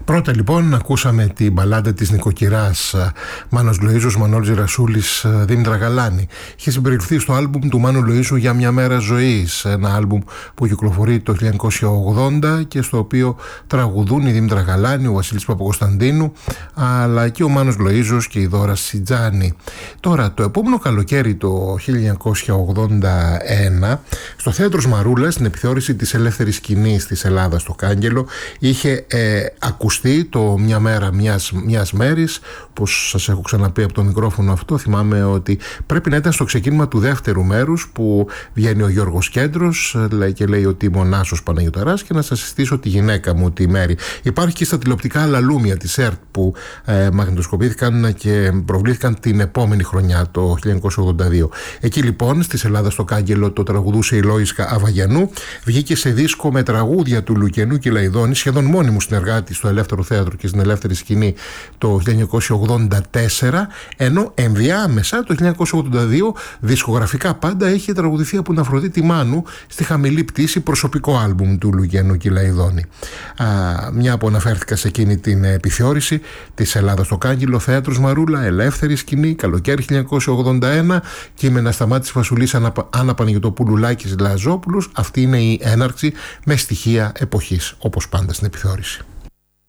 Πρώτα λοιπόν ακούσαμε την μπαλάντα της νοικοκυράς, Μάνος Λοΐζος, Μανώλης Ρασούλης, Δήμητρα Γαλάνη. Είχε συμπεριληφθεί στο άλμπουμ του Μάνου Λοΐζου «Για μια μέρα ζωής», ένα άλμπουμ που κυκλοφορεί το 1980 και στο οποίο τραγουδούν η Δήμητρα Γαλάνη, ο Βασίλης Παπακοσταντίνου, αλλά και ο Μάνος Λοΐζος και η Δώρα Σιτζάνη. Τώρα, το επόμενο καλοκαίρι, το 1981, στο Θέατρο Σμαρούλας, στην επιθεώρηση της ελεύθερης σκηνής της Ελλάδας στο Κάγκελο, είχε ακουστεί το «Μια μέρα μιας μέρης», πως σας έχω ξαναπεί από το μικρόφωνο αυτό. Θυμάμαι ότι πρέπει να ήταν στο ξεκίνημα του δεύτερου μέρους, που βγαίνει ο Γιώργος Κέντρος και λέει ότι μονάσος Παναγιωταράς και να σας συστήσω τη γυναίκα μου, τη Μέρη. Υπάρχει και στα τηλεοπτικά αλαλούμια της ΕΡΤ που μαγνητοσκοπήθηκαν και προβλήθηκαν την επόμενη χρονιά, το 1982. Εκεί λοιπόν στη Ελλάδα στο Κάγκελο το τραγουδούσε η Λόισκα Αβαγιανού. Βγήκε σε δίσκο με τραγούδια του Λουκιανού και Λαϊδόνη, σχεδόν μόνιμου συνεργάτη στο Ελεύθερο Θέατρο και στην Ελεύθερη Σκηνή, το 1984, ενώ ενδιάμεσα το 1982 δισκογραφικά πάντα είχε τραγουδηθεί από την Αφροδίτη Μάνου στη Χαμηλή Πτήση, προσωπικό άλμπουμ του Λουκιανού και Λαϊδόνη. Μια που αναφέρθηκα σε εκείνη την επιθεώρηση της Ελλάδας στο Κάγκελο, Θέατρο Μαρούλα, Ελεύθερη Σκηνή, καλοκαίρι 1981, κείμενα Σταμάτης Φασουλής, Άννα Παναγιωτοπούλου, Λάκης Λαζόπουλος. Αυτή είναι η έναρξη με στοιχεία εποχής, όπως πάντα στην επιθεώρηση.